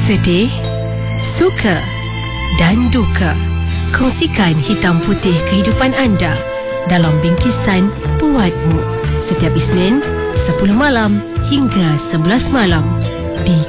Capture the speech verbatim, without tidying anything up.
Sedih, suka dan duka. Kongsikan hitam putih kehidupan anda dalam bingkisan Buatmu. Setiap Isnin sepuluh malam hingga sebelas malam.